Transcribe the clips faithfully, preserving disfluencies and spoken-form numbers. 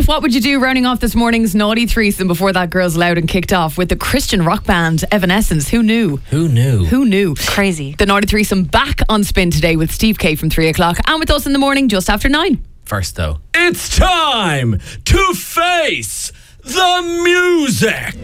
And what would you do rounding off this morning's naughty threesome before that Girls Loud and kicked off with the Christian rock band Evanescence? Who knew? Who knew? Who knew? Crazy. The naughty threesome back on Spin today with Steve K from three o'clock and with us in the morning just after nine. First though, it's time to face the music.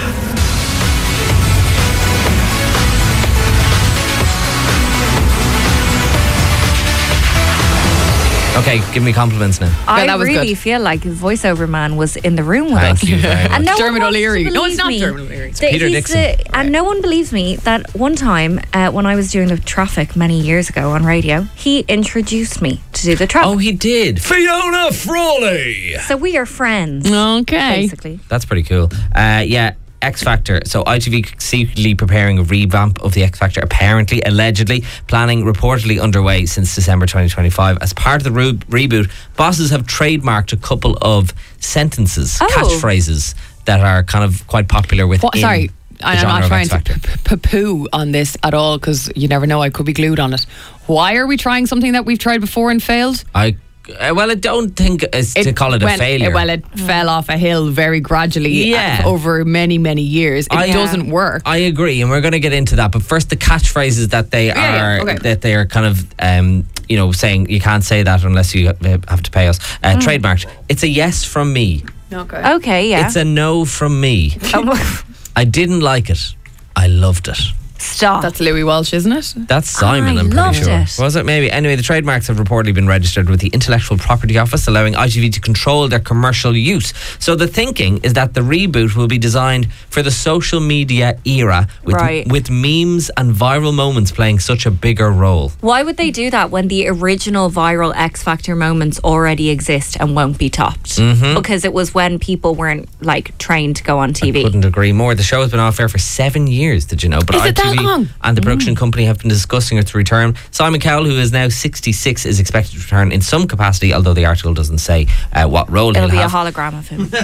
Okay, give me compliments now. I that was really good. feel like the voiceover man was in the room with Thank us. you very much. And no Dermot one wants to O'Leary. No, it's believe not me Dermot O'Leary. It's that Peter he's Dixon. the- and no one believes me that one time uh, when I was doing the traffic many years ago on radio, he introduced me to do the traffic. Oh, he did. Fiona Frawley. So we are friends, Okay. basically. That's pretty cool. Uh, yeah. X Factor. So I T V secretly preparing a revamp of the X Factor, apparently, allegedly, planning reportedly underway since December twenty twenty-five. As part of the re- reboot, bosses have trademarked a couple of sentences, Oh. catchphrases that are kind of quite popular within What, sorry, the I'm genre not of trying X to Factor. p- p- poo on this at all because you never know, I could be glued on it. Why are we trying something that we've tried before and failed? I uh, well, I don't think it's to call it a went- failure. Well, it fell off a hill very gradually Yeah. uh, over many, many years. It I- doesn't work. I agree, and we're going to get into that. But first, the catchphrases that they Yeah, yeah, are okay. that they are kind of um, you know saying you can't say that unless you have to pay us. Uh, Trademarked. It's a yes from me. okay. Okay, yeah. It's a no from me. Oh, I didn't like it. I loved it. stop. That's Louis Walsh, isn't it? That's Simon, I I'm pretty loved sure. it. Was it? Maybe. Anyway, the trademarks have reportedly been registered with the Intellectual Property Office, allowing I T V to control their commercial use. So the thinking is that the reboot will be designed for the social media era, with, Right. with memes and viral moments playing such a bigger role. Why would they do that when the original viral X Factor moments already exist and won't be topped? Mm-hmm. Because it was when people weren't like trained to go on T V. Couldn't agree more. The show has been off air for seven years, did you know? But Is it that I T V long? and the production company have been discussing its return. Simon Cowell, who is now sixty-six, is expected to return in some capacity, although the article doesn't say uh, what role It'll he'll be have. a hologram of him.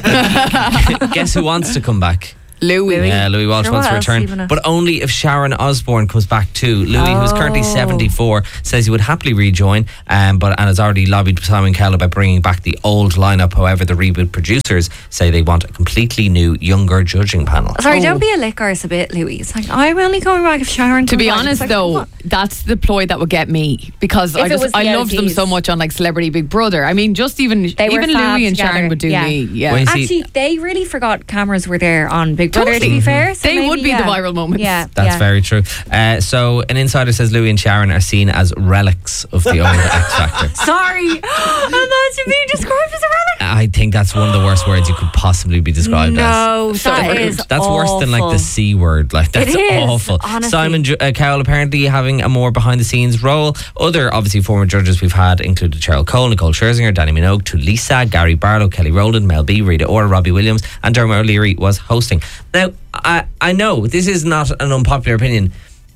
Guess who wants to come back? Louis. Louis. Yeah, Louis Walsh Sure, wants to what else return, even if- but only if Sharon Osbourne comes back too. Louis, who is currently Oh. seventy-four, says he would happily rejoin, um, but and has already lobbied Simon Cowell about bringing back the old lineup. However, the reboot producers say they want a completely new, younger judging panel. Sorry, Oh. don't be a lick arse a bit, Louis. It's like, I'm only coming back if Sharon To comes be back. honest, It's like, though, what? that's the ploy that would get me because If I it just was I the loved them O Gs. so much on like Celebrity Big Brother. I mean, just even They were even fab Louis and together, Sharon would do yeah. me. Yeah, Well, you see- Actually, they really forgot cameras were there on Big Brother, Totally. to be fair. So They maybe, would be yeah. the viral moments. Yeah, That's yeah. very true. Uh, so, an insider says Louis and Sharon are seen as relics of the old X Factor. Sorry. Imagine being described as a relic. I think that's one of the worst words you could possibly be described as. No, So that rude. is That's worse than like awful. the C word. Like that's It is, awful. honestly. Simon Ju- uh, Cowell apparently having a more behind the scenes role. Other obviously former judges we've had included Cheryl Cole, Nicole Scherzinger, Danny Minogue, Tulisa, Gary Barlow, Kelly Rowland, Mel B, Rita Ora, Robbie Williams, and Dermot O'Leary was hosting. Now I I know this is not an unpopular opinion,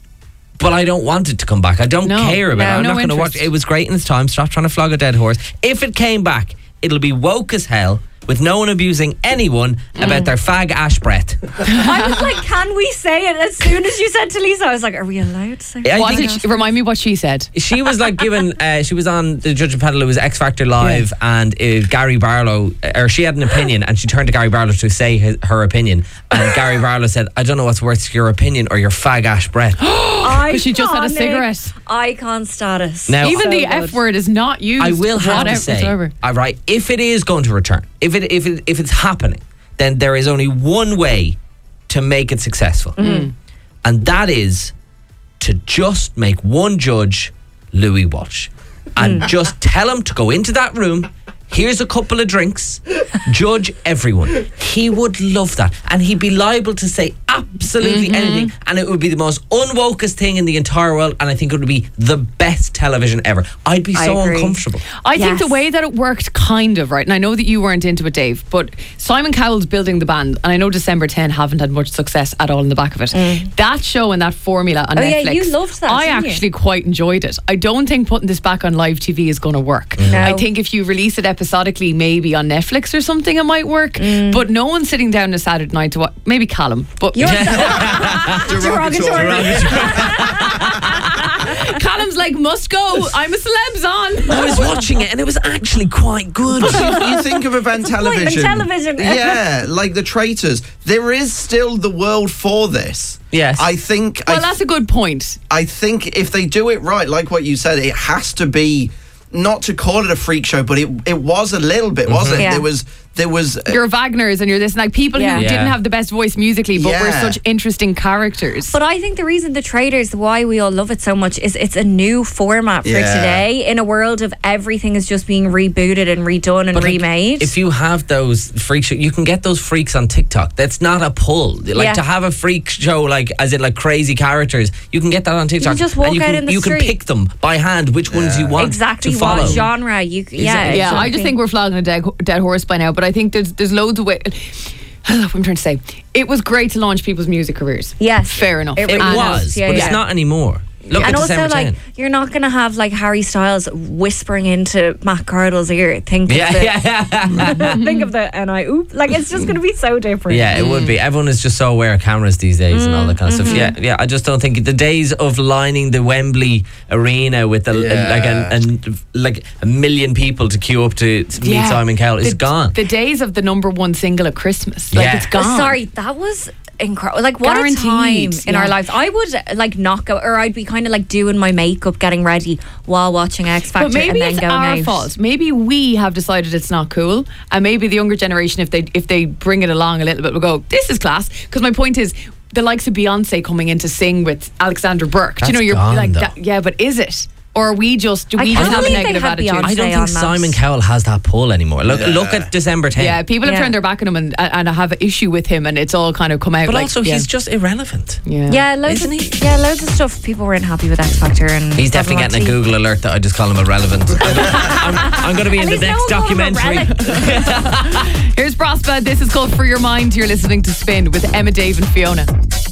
but I don't want it to come back. I don't No, care about no, it. I'm no not going to watch interest. it. It was great in its time. Stop trying to flog a dead horse. If it came back, it'll be woke as hell, with no one abusing anyone about their fag ash breath. I was like, can we say it? As soon as you said to Lisa, I was like, are we allowed to say it? I Was think- it, she- remind me what she said. She was like given, uh, she was on the judging panel. It was X Factor Live, and uh, Gary Barlow, or she had an opinion, and she turned to Gary Barlow to say his, her opinion, and Gary Barlow said, "I don't know what's worse, your opinion or your fag ash breath." Because she just had a Iconic cigarette. Icon status. Now- Even So the good. F word is not used. I will have to whatever- say, whatsoever. all right, if it is going to return, if it if it if it's happening, then there is only one way to make it successful, and that is to just make one judge Louis Walsh, and just tell him to go into that room. Here's a couple of drinks. Judge everyone. He would love that. And he'd be liable to say absolutely anything. And it would be the most unwokest thing in the entire world. And I think it would be the best television ever. I'd be I so agree. uncomfortable. I think the Yes. way that it worked, kind of, right? And I know that you weren't into it, Dave, but Simon Cowell's building the band, and I know December tenth haven't had much success at all in the back of it. That show and that formula on Oh, Netflix, yeah, you loved that, I didn't you? actually quite enjoyed it. I don't think putting this back on live T V is going to work. No. I think if you release it episodically, maybe on Netflix or something, it might work. But no one's sitting down on a Saturday night to watch. Maybe Callum, but You're derogatory. Callum's like, must go. I'm a celeb's on. I was watching it and it was actually quite good. You think of event television. television. Yeah, like The Traitors. There is still the world for this. Yes. I think. Well, I, that's a good point. I think if they do it right, like what you said, it has to be. Not to call it a freak show, but it it was a little bit, wasn't it? Yeah. There was there was. Uh, You're Wagners and you're this, like people Yeah. who Yeah. didn't have the best voice musically, but were Yeah. such interesting characters. But I think the reason The Traitors, why we all love it so much, is it's a new format for Yeah. today in a world of everything is just being rebooted and redone and But, like, remade. if you have those freak show, you can get those freaks on TikTok. That's not a pull. Like Yeah. to have a freak show, like as in like crazy characters, you can get that on TikTok. just walk and you out can, in the you street. can pick them by hand which ones you want exactly to follow. what genre you c- yeah Exactly. yeah, I just exactly. think we're flogging a dead, dead horse by now. But I think there's there's loads of way. What I'm trying to say, it was great to launch people's music careers. Yes. fair enough. It It really was, Yeah, but yeah. it's not anymore. Look and at also, December like, tenth. you're not going to have like Harry Styles whispering into Matt Cardle's ear. Think of Yeah, the, yeah. think of the and I oop. Like it's just going to be so different. Yeah, it would be. Everyone is just so aware of cameras these days and all that kind of Mm-hmm. stuff. Yeah, yeah. I just don't think the days of lining the Wembley Arena with the, Yeah. like an, an like a million people to queue up to, to meet Yeah. Simon Cowell is the, gone. The days of the number one single at Christmas, like Yeah. it's gone. Sorry, that was incredible. Like what Guaranteed, a time in yeah. our lives. I would uh, like not go, or I'd be kind of like doing my makeup, getting ready while watching X Factor, But maybe and then it's going our out. fault. Maybe we have decided it's not cool, and maybe the younger generation, if they if they bring it along a little bit, will go, "This is class." Because my point is, the likes of Beyonce coming in to sing with Alexander Burke. Do you That's know, you're gone, like, though. that, yeah, but is it? Or are we just do I we can't just have a believe they negative had attitude? Beyonce I don't on think that. Simon Cowell has that pull anymore. Look, Yeah. look at December tenth. Yeah, people have Yeah. turned their back on him and and have an issue with him, and it's all kind of come out. but like, also yeah. he's just irrelevant. yeah. Yeah, loads Isn't of he? yeah, loads of stuff. People weren't happy with X Factor, and He's definitely getting a Google alert that I just call him irrelevant. I'm, I'm going to be in At the least no next one called him a documentary. Here's Prosper. This is called For Your Mind. You're listening to Spin with Emma, Dave, and Fiona.